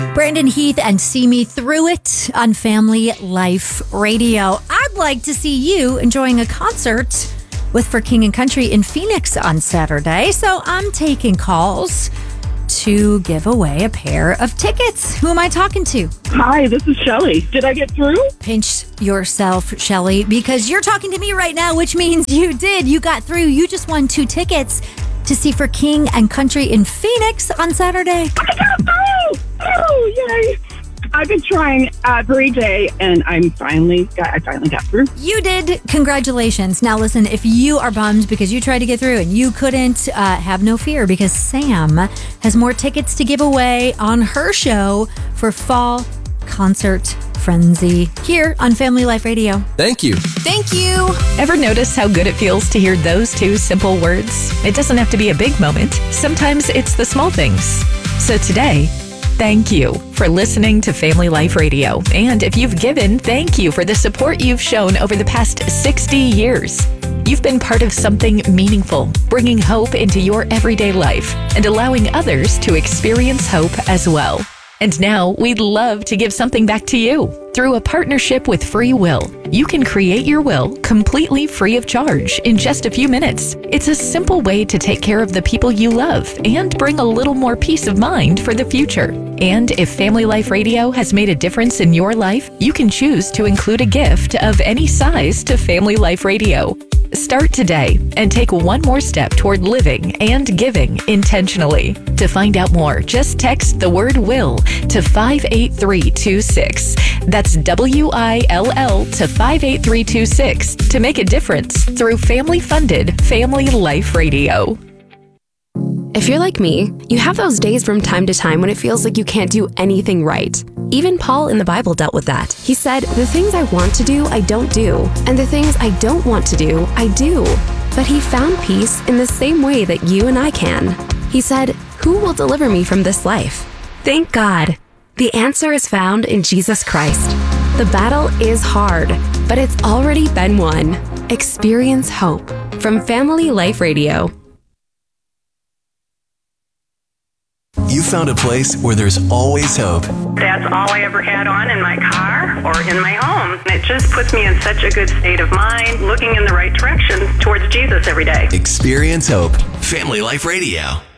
Brandon Heath and See Me Through It on Family Life Radio. I'd like to see you enjoying a concert with For King and Country in Phoenix on Saturday. So I'm taking calls to give away a pair of tickets. Who am I talking to? Hi, this is Shelly. Did I get through? Pinch yourself, Shelly, because you're talking to me right now, which means you did. You got through. You just won 2 tickets to see For King and Country in Phoenix on Saturday. I got through! Oh, yay! I've been trying every day, and I finally got through. You did. Congratulations. Now listen, if you are bummed because you tried to get through and you couldn't, have no fear, because Sam has more tickets to give away on her show for Fall Concert Frenzy here on Family Life Radio. Thank you. Thank you. Ever notice how good it feels to hear those 2 simple words? It doesn't have to be a big moment. Sometimes it's the small things. So today, thank you for listening to Family Life Radio. And if you've given, thank you for the support you've shown over the past 60 years. You've been part of something meaningful, bringing hope into your everyday life and allowing others to experience hope as well. And now we'd love to give something back to you. Through a partnership with Free Will, you can create your will completely free of charge in just a few minutes. It's a simple way to take care of the people you love and bring a little more peace of mind for the future. And if Family Life Radio has made a difference in your life, you can choose to include a gift of any size to Family Life Radio. Start today and take one more step toward living and giving intentionally. To find out more, just text the word WILL to 58326. That's WILL to 58326 to make a difference through family-funded Family Life Radio. If you're like me, you have those days from time to time when it feels like you can't do anything right. Even Paul in the Bible dealt with that. He said, "The things I want to do, I don't do, and the things I don't want to do, I do." But he found peace in the same way that you and I can. He said, "Who will deliver me from this life?" Thank God. The answer is found in Jesus Christ. The battle is hard, but it's already been won. Experience hope from Family Life Radio. You found a place where there's always hope. That's all I ever had on in my car or in my home. It just puts me in such a good state of mind, looking in the right direction towards Jesus every day. Experience hope. Family Life Radio.